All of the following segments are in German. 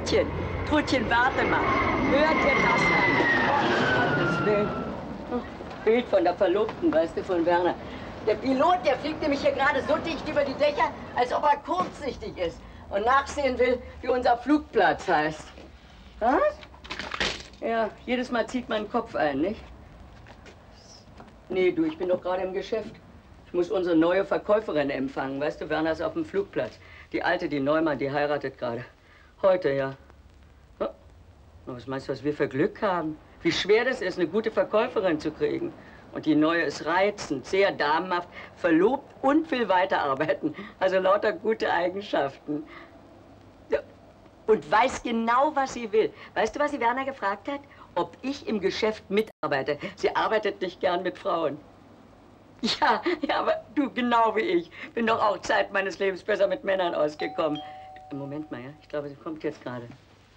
Trudchen, warte mal. Hört dir das an? Gottes Willen. Bild von der Verlobten, weißt du, von Werner. Der Pilot, der fliegt nämlich hier gerade so dicht über die Dächer, als ob er kurzsichtig ist und nachsehen will, wie unser Flugplatz heißt. Was? Ja, jedes Mal zieht man den Kopf ein, nicht? Nee, du, ich bin doch gerade im Geschäft. Ich muss unsere neue Verkäuferin empfangen. Weißt du, Werner ist auf dem Flugplatz. Die alte, die Neumann, die heiratet gerade. Heute, ja. Oh. Was meinst du, was wir für Glück haben? Wie schwer das ist, eine gute Verkäuferin zu kriegen. Und die neue ist reizend, sehr damenhaft, verlobt und will weiterarbeiten. Also lauter gute Eigenschaften. Ja. Und weiß genau, was sie will. Weißt du, was sie Werner gefragt hat? Ob ich im Geschäft mitarbeite. Sie arbeitet nicht gern mit Frauen. Ja, aber du, genau wie ich, bin doch auch Zeit meines Lebens besser mit Männern ausgekommen. Moment mal, ja, ich glaube, sie kommt jetzt gerade.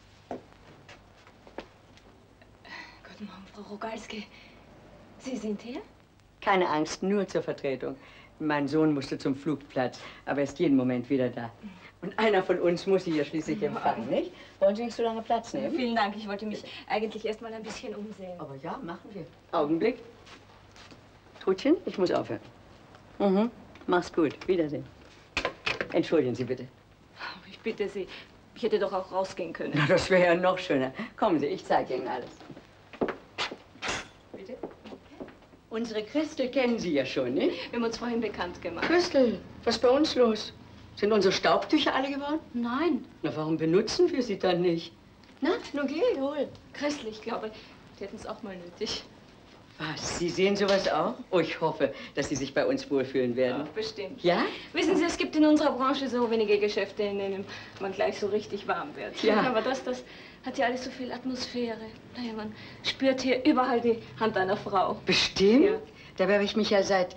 Guten Morgen, Frau Rogalski. Sie sind hier? Keine Angst, nur zur Vertretung. Mein Sohn musste zum Flugplatz, aber er ist jeden Moment wieder da. Und einer von uns muss sie ja schließlich empfangen, nicht? Wollen Sie nicht so lange Platz nehmen? Vielen Dank, ich wollte mich eigentlich erst mal ein bisschen umsehen. Aber ja, machen wir. Augenblick. Trudchen, ich muss aufhören. Mhm, mach's gut. Wiedersehen. Entschuldigen Sie bitte. Ich bitte Sie, ich hätte doch auch rausgehen können. Na, das wäre ja noch schöner. Kommen Sie, ich zeige Ihnen alles. Bitte? Unsere Christel kennen Sie ja schon, nicht? Wir haben uns vorhin bekannt gemacht. Christel, was ist bei uns los? Sind unsere Staubtücher alle geworden? Nein. Na, warum benutzen wir sie dann nicht? Na, nun geh, hol. Christel, ich glaube, die hätten es auch mal nötig. Was, Sie sehen sowas auch? Oh, ich hoffe, dass Sie sich bei uns wohlfühlen werden. Ja, bestimmt. Ja? Wissen Sie, es gibt in unserer Branche so wenige Geschäfte, in denen man gleich so richtig warm wird. Ja. Aber das hat ja alles so viel Atmosphäre. Naja, man spürt hier überall die Hand einer Frau. Bestimmt? Ja. Dabei habe ich mich ja seit